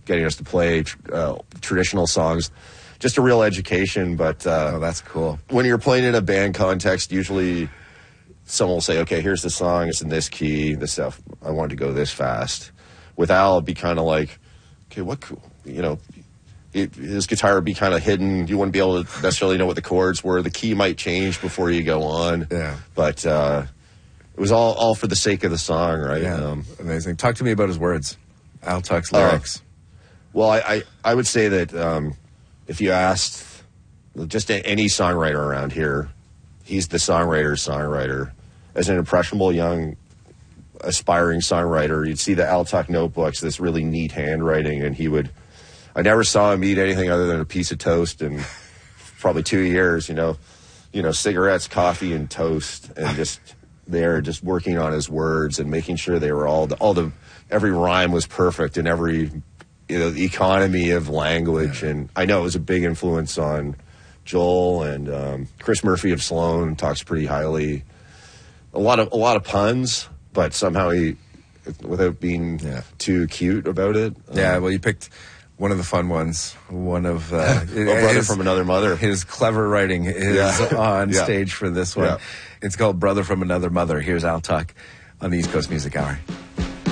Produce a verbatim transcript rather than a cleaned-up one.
getting us to play uh, traditional songs. Just a real education, but uh, oh, that's cool. When you're playing in a band context, usually someone will say, okay, here's the song, it's in this key, this stuff, I want to go this fast. With Al, it'd be kind of like, okay, what, you know, it, his guitar would be kind of hidden. You wouldn't be able to necessarily know what the chords were. The key might change before you go on. Yeah. But uh, it was all, all for the sake of the song, right? Yeah, um, amazing. Talk to me about his words, Al Tuck's lyrics. Uh, well, I, I, I would say that um, if you asked just any songwriter around here, he's the songwriter's songwriter. As an impressionable young aspiring songwriter, you'd see the Al Tuck notebooks, this really neat handwriting, and he would, I never saw him eat anything other than a piece of toast in probably two years, you know, you know, cigarettes, coffee, and toast, and just there, just working on his words and making sure they were all, the, all the, every rhyme was perfect and every, you know, the economy of language. And I know it was a big influence on Joel, and um, Chris Murphy of Sloan talks pretty highly. A lot of, a lot of puns, but somehow he, without being yeah. too cute about it. Yeah, um, well, you picked one of the fun ones. One of uh, a brother his, from another mother. His clever writing is yeah. on yeah. stage for this one. Yeah. It's called "Brother from Another Mother." Here's Al Tuck on the East Coast Music Hour.